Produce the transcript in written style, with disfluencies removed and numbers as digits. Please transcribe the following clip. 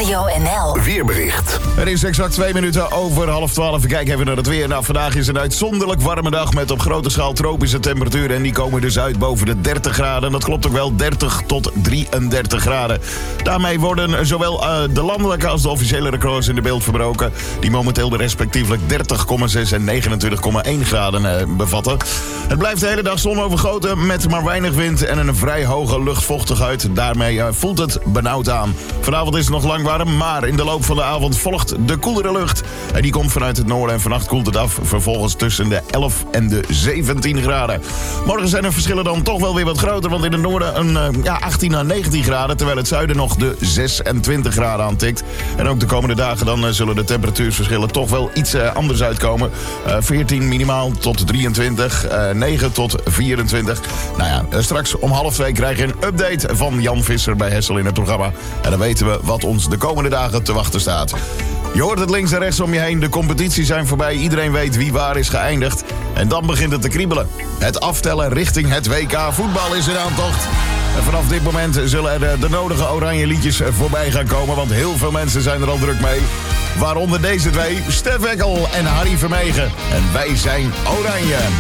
Radio NL. Weerbericht. Er is exact 2 minuten over 11:30. We kijken even naar het weer. Nou, vandaag is een uitzonderlijk warme dag met op grote schaal tropische temperaturen. En die komen dus uit boven de 30 graden. En dat klopt ook wel, 30 tot 33 graden. Daarmee worden zowel de landelijke als de officiële records in de beeld verbroken. Die momenteel de respectievelijk 30,6 en 29,1 graden bevatten. Het blijft de hele dag zonovergoten met maar weinig wind en een vrij hoge luchtvochtigheid. Daarmee voelt het benauwd aan. Vanavond is het nog lang warm, maar in de loop van de avond volgt de koelere lucht. En die komt vanuit het noorden en vannacht koelt het af. Vervolgens tussen de 11 en de 17 graden. Morgen zijn de verschillen dan toch wel weer wat groter, want in het noorden 18 à 19 graden, terwijl het zuiden nog de 26 graden aantikt. En ook de komende dagen dan zullen de temperatuurverschillen toch wel iets anders uitkomen. 14 minimaal tot 23, 9 tot 24. Nou ja, straks om 1:30 krijg je een update van Jan Visser bij Hessel in het programma. En dan weten we wat ons de komende dagen te wachten staat. Je hoort het links en rechts om je heen. De competities zijn voorbij. Iedereen weet wie waar is geëindigd. En dan begint het te kriebelen. Het aftellen richting het WK voetbal is in aantocht. En vanaf dit moment zullen er de nodige oranje liedjes voorbij gaan komen. Want heel veel mensen zijn er al druk mee. Waaronder deze twee, Stef Eckel en Harry Vermegen. En wij zijn oranje.